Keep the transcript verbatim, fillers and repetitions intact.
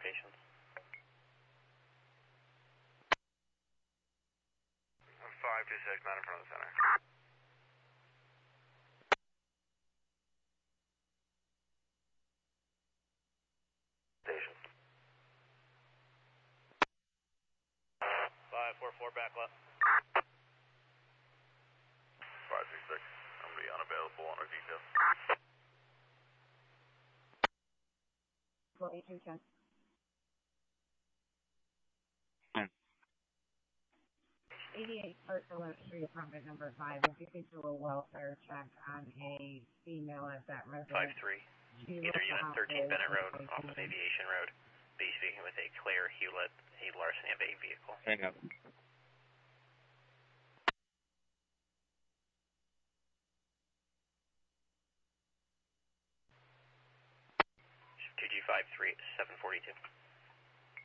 locations. five two six, not in front of the center. Station. five four four, back left. five six six, I'm going to be unavailable on our detail. four eight two ten. eighty-eight Park Phillip Street, apartment number five. If you could do a welfare check on a female at that residence. five three. Either Unit thirteen Bennett Road off of Aviation Road. Be speaking with a Claire Hewlett, a larceny of a vehicle. Hang up. two G five three seven forty-two.